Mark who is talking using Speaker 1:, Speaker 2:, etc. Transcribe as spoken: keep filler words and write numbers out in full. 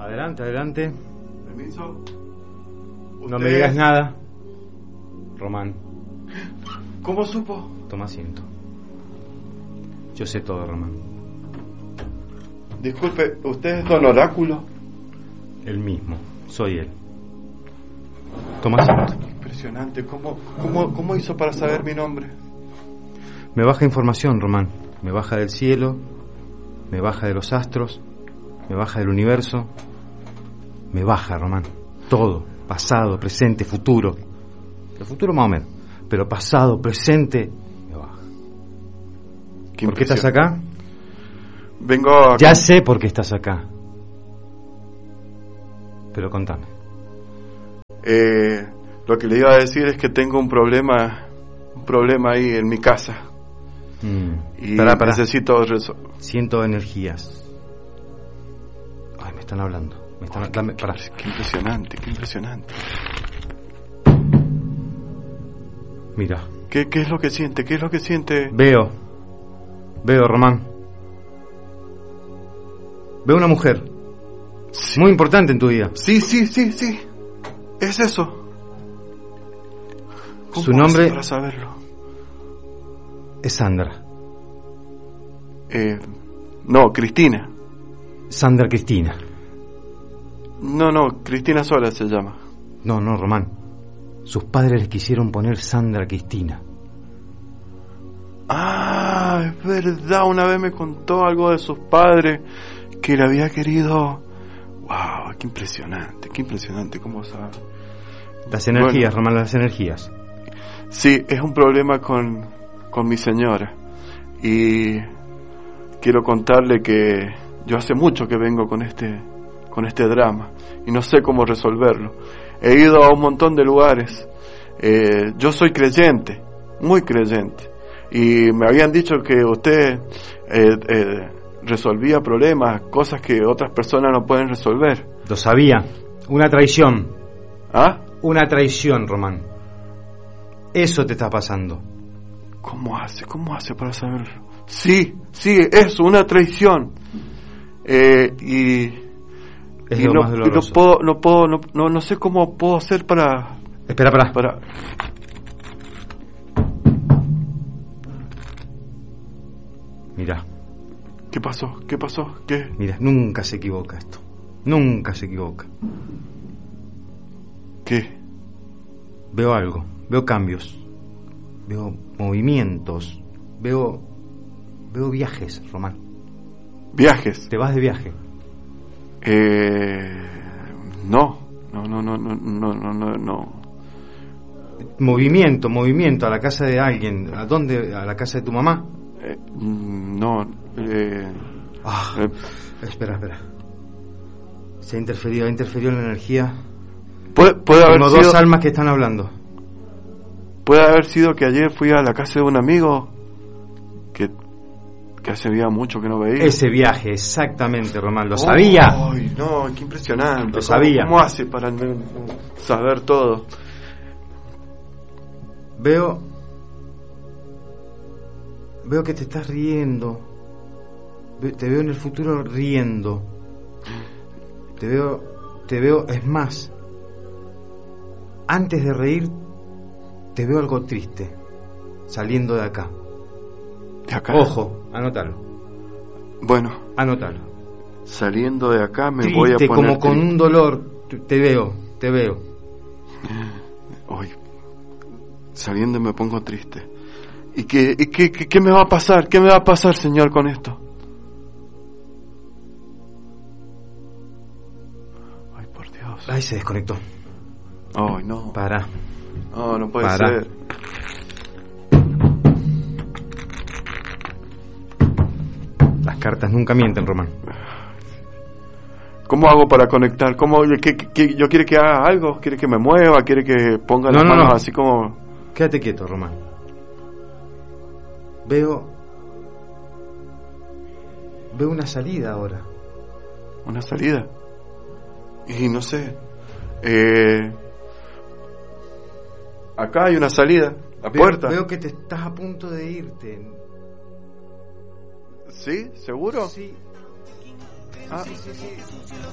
Speaker 1: Adelante, adelante.
Speaker 2: Permiso.
Speaker 1: No me digas nada, Román.
Speaker 2: ¿Cómo supo?
Speaker 1: Toma asiento. Yo sé todo, Román.
Speaker 2: Disculpe, ¿usted es don Oráculo?
Speaker 1: El mismo, soy él. Toma asiento.
Speaker 2: Impresionante, ¿cómo, cómo, cómo hizo para saber mi nombre?
Speaker 1: Me baja información, Román. Me baja del cielo, me baja de los astros, me baja del universo. Me baja, Román. Todo, pasado, presente, futuro. El futuro más o menos, pero pasado, presente, me baja.
Speaker 2: Qué
Speaker 1: ¿Por qué estás acá?
Speaker 2: Vengo a...
Speaker 1: Ya sé por qué estás acá. Pero contame.
Speaker 2: Eh, lo que le iba a decir es que tengo un problema, un problema ahí en mi casa.
Speaker 1: Mm.
Speaker 2: Y
Speaker 1: Pará, pará.
Speaker 2: necesito resol-
Speaker 1: Siento energías. Ay, me están hablando. Me están...
Speaker 2: Ay,
Speaker 1: Dame,
Speaker 2: qué,
Speaker 1: pará.
Speaker 2: qué impresionante, qué impresionante.
Speaker 1: Mira.
Speaker 2: ¿Qué, qué es lo que siente? ¿Qué es lo que siente?
Speaker 1: Veo. Veo, Román. Veo una mujer.
Speaker 2: Sí.
Speaker 1: Muy importante en tu vida.
Speaker 2: Sí, sí, sí, sí. Es eso. ¿Cómo
Speaker 1: Su nombre-
Speaker 2: hace para saberlo?
Speaker 1: Es Sandra.
Speaker 2: Eh, no, Cristina.
Speaker 1: Sandra Cristina.
Speaker 2: No, no, Cristina sola se llama.
Speaker 1: No, no, Román. Sus padres les quisieron poner Sandra Cristina.
Speaker 2: Ah, es verdad, una vez me contó algo de sus padres que le había querido. Wow, qué impresionante, qué impresionante, cómo sabe.
Speaker 1: Las energías,
Speaker 2: Bueno.
Speaker 1: Román, las energías.
Speaker 2: Sí, es un problema con, con mi señora. Y quiero contarle que yo hace mucho que vengo con este, con este drama y no sé cómo resolverlo. He ido a un montón de lugares. Eh, yo soy creyente, muy creyente. Y me habían dicho que usted eh, eh, resolvía problemas, cosas que otras personas no pueden resolver.
Speaker 1: Lo sabía. Una traición.
Speaker 2: ¿Ah?
Speaker 1: Una traición, Román. Eso te está pasando.
Speaker 2: ¿Cómo hace? ¿Cómo hace para saberlo? Sí, sí, eso, una traición. Eh, y
Speaker 1: Es
Speaker 2: y
Speaker 1: lo
Speaker 2: no,
Speaker 1: más
Speaker 2: y no
Speaker 1: doloroso.
Speaker 2: puedo, no puedo, no, no, no sé cómo puedo hacer para,
Speaker 1: Espera, pará.
Speaker 2: para.
Speaker 1: Mira,
Speaker 2: ¿Qué pasó? ¿Qué pasó? ¿Qué?
Speaker 1: mira, nunca se equivoca esto. Nunca se equivoca.
Speaker 2: ¿Qué?
Speaker 1: Veo algo, veo cambios, veo movimientos, veo veo viajes, Román.
Speaker 2: Viajes.
Speaker 1: Te vas de viaje.
Speaker 2: Eh, no, no, no, no, no, no, no, no, no.
Speaker 1: Movimiento, movimiento a la casa de alguien. ¿A dónde? ¿A la casa de tu mamá?
Speaker 2: Eh, no. Eh,
Speaker 1: Ah,
Speaker 2: eh,
Speaker 1: espera, espera. Se ha interferido, ha interferido en la energía.
Speaker 2: puede, puede haber
Speaker 1: Tengo
Speaker 2: sido.
Speaker 1: dos almas que están hablando.
Speaker 2: Puede haber sido que ayer fui a la casa de un amigo que que hace ya mucho que no veía.
Speaker 1: Ese viaje, exactamente, Román. Lo sabía.
Speaker 2: Ay, no, qué impresionante.
Speaker 1: Lo
Speaker 2: ¿Cómo-
Speaker 1: sabía.
Speaker 2: ¿Cómo hace para no- no saber todo?
Speaker 1: Veo. Veo que te estás riendo. Ve- Te veo en el futuro riendo. Te veo. Te veo. Es más. Antes de reír, te veo algo triste. Saliendo de acá.
Speaker 2: De acá.
Speaker 1: Ojo, anótalo.
Speaker 2: Bueno,
Speaker 1: Anótalo.
Speaker 2: saliendo de acá me
Speaker 1: Triste,
Speaker 2: voy a poner
Speaker 1: como con
Speaker 2: tri-
Speaker 1: un dolor. Te te veo, te veo.
Speaker 2: Ay, saliendo me pongo triste. ¿Y qué, y qué, qué, qué me va a pasar? ¿Qué me va a pasar, señor, con esto? Ay, por Dios.
Speaker 1: Ay, se desconectó.
Speaker 2: Ay, no.
Speaker 1: Para.
Speaker 2: No, no puede
Speaker 1: Para.
Speaker 2: ser.
Speaker 1: Las cartas nunca mienten, Román.
Speaker 2: ¿Cómo hago para conectar? ¿Cómo, qué, qué- qué- yo quiere que haga algo? ¿Quiere que me mueva? ¿Quiere que ponga
Speaker 1: No,
Speaker 2: las
Speaker 1: no,
Speaker 2: manos
Speaker 1: no.
Speaker 2: así como...?
Speaker 1: Quédate quieto, Román. Veo. Veo una salida ahora.
Speaker 2: Una salida. Y no sé. Eh, acá hay una salida. La
Speaker 1: Veo-
Speaker 2: puerta.
Speaker 1: Veo que te estás a punto de irte.
Speaker 2: ¿Sí? ¿Seguro?
Speaker 1: Sí.
Speaker 2: Ah.
Speaker 1: Sí, sí, sí.